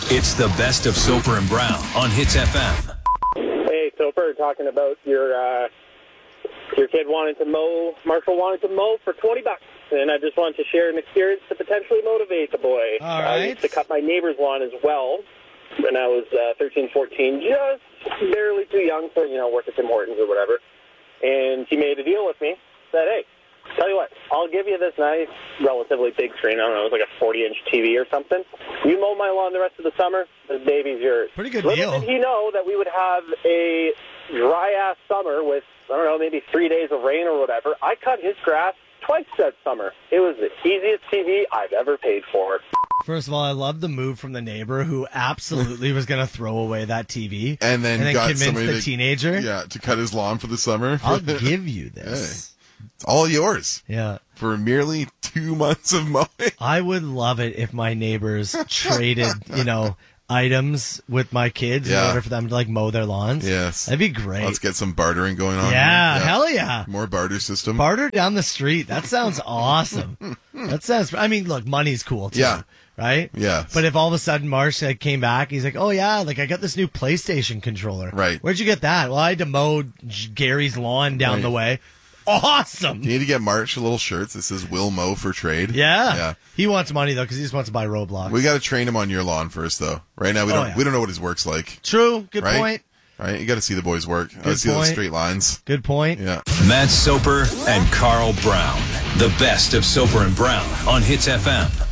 It's the best of Soper and Brown on Hits FM. Hey, Soper, talking about your kid wanted to mow. Marshall wanted to mow for $20, and I just wanted to share an experience to potentially motivate the boy. All right. I used to cut my neighbor's lawn as well when I was 13, 14, just barely too young to, work at Tim Hortons or whatever. And he made a deal with me, said, hey, tell you what, I'll give you this nice, relatively big screen. I don't know, it was like a 40-inch TV or something. You mow my lawn the rest of the summer, this baby's yours. Pretty good Little deal. did he know that we would have a dry-ass summer with, I don't know, maybe 3 days of rain or whatever. I cut his grass twice that summer. It was the easiest TV I've ever paid for. First of all, I love the move from the neighbor who absolutely was going to throw away that TV. And then got convinced somebody the teenager. to cut his lawn for the summer. I'll give you this. Hey, it's all yours. Yeah. For merely 2 months of mowing. I would love it if my neighbors traded, items with my kids in order for them to mow their lawns. Yes. That'd be great. Let's get some bartering going on. Yeah, hell yeah. More barter system. Barter down the street. That sounds awesome. Look, money's cool too. Yeah. Right? Yeah. But if all of a sudden Marsh came back, he's like, oh yeah, I got this new PlayStation controller. Right. Where'd you get that? Well, I had to mow Gary's lawn down the way. Awesome. You need to get March a little shirts that says "Will mow for trade." Yeah. He wants money though because he just wants to buy Roblox. We got to train him on your lawn first, though. Right now, we don't know what his work's like. True. Good right? point. Right, you got to see the boy's work. I see those straight lines. Good point. Yeah. Matt Soper and Carl Brown. The best of Soper and Brown on Hits FM.